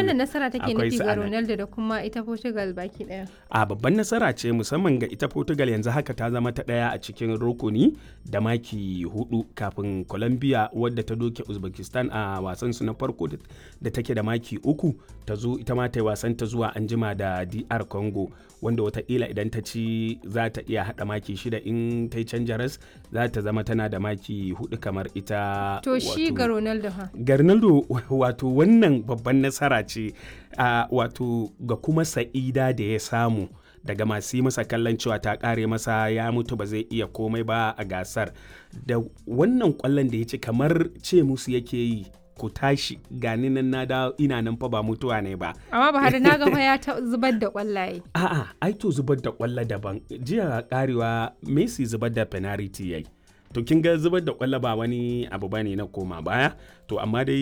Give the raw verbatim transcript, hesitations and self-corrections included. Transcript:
wannan nasara take akwai nufi su ga a nan. Ronaldo da kuma ita Portugal baki ɗaya? A babban nasara ce musamman ga ita Portugal yanzu haka ta zama ta ɗaya a cikin rukuni da maki hudu kafin Colombia wadda ta doke Uzbekistan a wasan su na farko da- da take da maki uku ta zo ita ma ta yi wasan ta zuwa anjima da D R Congo wanda wataƙila idan ta ci za ta iya haɗa maki shida in ta yi canja ras za ta zama tana da maki hudu kamar ita. To shi wato- ga Ronaldo ha? ga Ronaldo wato wannan babban nasara ce a wato ga kuma sa'ida da ya samu daga masu yi masa kallon cewa ta kare masa ya mutu ba zai iya komai ba a gasar da wannan kwallon da ya ci kamar ce musu yake yi ku tashi gani nan na da ina nan fa ba mutuwa ne ba. Amma Buhari na ga fa ya ta zubar da kwallaye. A'a ai to zubar da kwallo daban jiya karewa Messi zubar da penalty yayi to kin ga zubar da kwallo ba wani abu bane na koma baya to amma dai